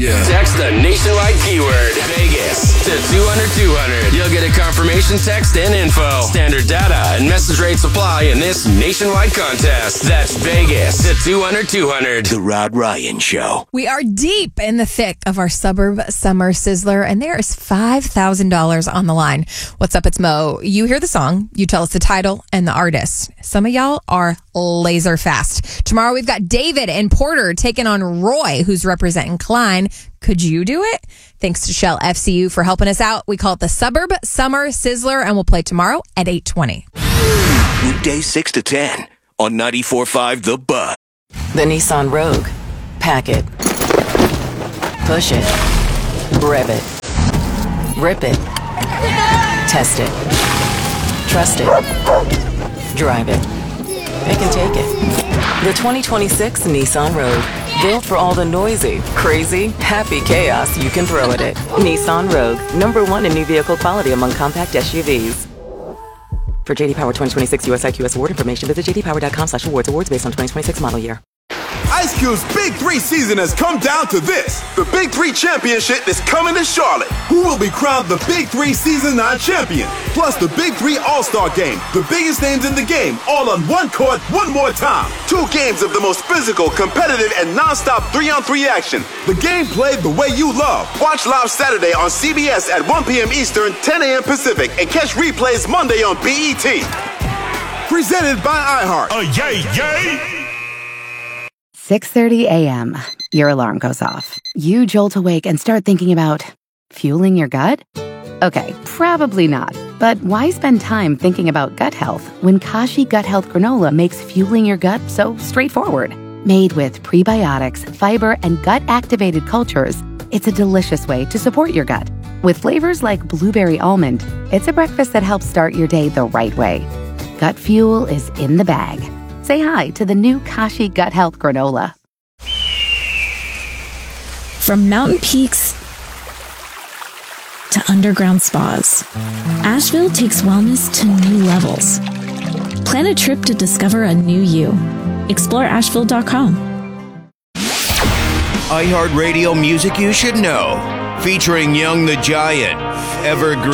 Yeah. Text the nationwide keyword Vegas to 200-200. You'll get a confirmation text and info. Standard data and message rates apply in this nationwide contest. That's Vegas to 200-200. The Rod Ryan Show. We are deep in the thick of our Suburb Summer Sizzler, and there is $5,000 on the line. What's up? It's Mo. You hear the song, you tell us the title and the artist. Some of y'all are laser fast. Tomorrow we've got David and Porter taking on Roy, who's representing Klein. Could you do it? Thanks to Shell FCU for helping us out. We call it the Suburb Summer Sizzler, and we'll play tomorrow at 8:20. Weekdays 6 to 10 on 94.5 The Buzz. The Nissan Rogue. Pack it. Push it. Rev it. Rip it. Test it. Trust it. Drive it. Pick and take it. The 2026 Nissan Rogue. Built for all the noisy, crazy, happy chaos you can throw at it. Nissan Rogue. #1 in new vehicle quality among compact SUVs. For JD Power 2026 US IQS award information, visit jdpower.com/awards. Awards based on 2026 model year. Ice Cube's Big 3 season has come down to this. The Big 3 Championship is coming to Charlotte. Who will be crowned the Big 3 Season 9 champion? Plus the Big 3 All-Star Game. The biggest names in the game, all on one court, one more time. 2 games of the most physical, competitive, and non-stop 3-on-3 action. The game played the way you love. Watch live Saturday on CBS at 1 p.m. Eastern, 10 a.m. Pacific, and catch replays Monday on BET. Presented by iHeart. Yay, yay! 6:30 a.m. Your alarm goes off. You jolt awake and start thinking about fueling your gut? Okay, probably not. But why spend time thinking about gut health when Kashi Gut Health Granola makes fueling your gut so straightforward? Made with prebiotics, fiber, and gut-activated cultures, it's a delicious way to support your gut. With flavors like blueberry almond, it's a breakfast that helps start your day the right way. Gut fuel is in the bag. Say hi to the new Kashi Gut Health Granola. From mountain peaks to underground spas, Asheville takes wellness to new levels. Plan a trip to discover a new you. Explore Asheville.com. iHeartRadio music you should know. Featuring Young the Giant, Evergreen.